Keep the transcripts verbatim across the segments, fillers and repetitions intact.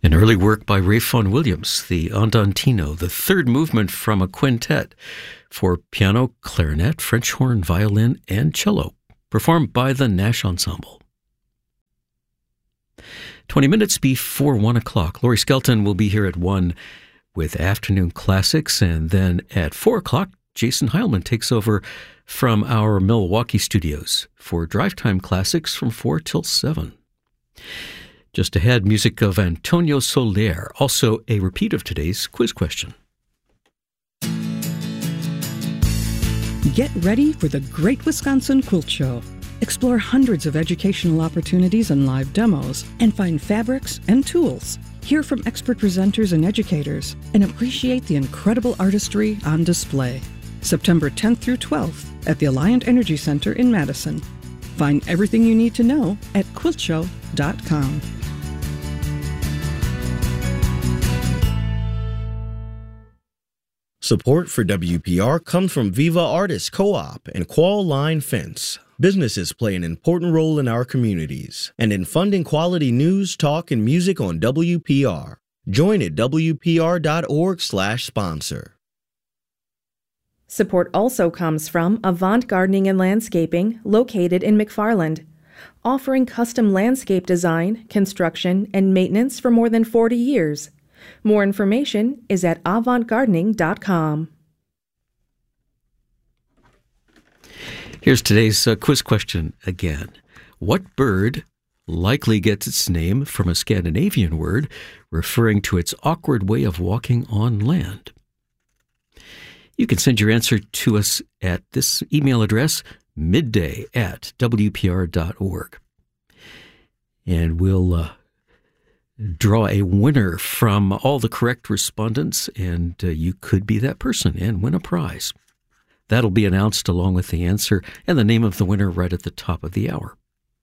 An early work by Ralph Vaughan Williams, the Andantino, the third movement from a quintet for piano, clarinet, French horn, violin, and cello, performed by the Nash Ensemble. Twenty minutes before one o'clock, Laurie Skelton will be here at one with Afternoon Classics, and then at four o'clock, Jason Heilman takes over from our Milwaukee studios for Drive Time Classics from four till seven. Just ahead, music of Antonio Soler, also a repeat of today's quiz question. Get ready for the Great Wisconsin Quilt Show. Explore hundreds of educational opportunities and live demos, and find fabrics and tools. Hear from expert presenters and educators, and appreciate the incredible artistry on display. September tenth through twelfth at the Alliant Energy Center in Madison. Find everything you need to know at quilt show dot com. Support for W P R comes from Viva Artists Co-op and Qual Line Fence. Businesses play an important role in our communities and in funding quality news, talk, and music on W P R. Join at W P R dot org slash sponsor. Support also comes from Avant Gardening and Landscaping, located in McFarland, offering custom landscape design, construction, and maintenance for more than forty years. More information is at avant gardening dot com. Here's today's uh, quiz question again. What bird likely gets its name from a Scandinavian word referring to its awkward way of walking on land? You can send your answer to us at this email address, midday at w p r dot org. And we'll uh, draw a winner from all the correct respondents, and uh, you could be that person and win a prize. That'll be announced along with the answer and the name of the winner right at the top of the hour.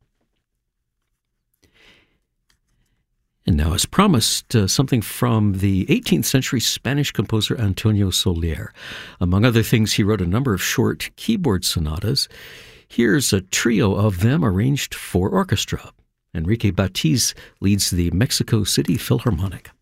And now, as promised, uh, something from the eighteenth century Spanish composer Antonio Soler. Among other things, he wrote a number of short keyboard sonatas. Here's a trio of them arranged for orchestra. Enrique Batiz leads the Mexico City Philharmonic.